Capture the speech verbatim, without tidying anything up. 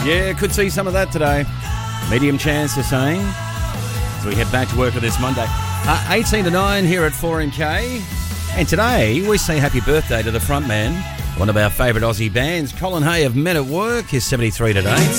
Yeah, could see some of that today. Medium chance, they're saying. So we head back to work on this Monday. Uh, eighteen to nine here at four N K. And today we say happy birthday to the front man, one of our favourite Aussie bands, Colin Hay of Men at Work. He's seventy-three today.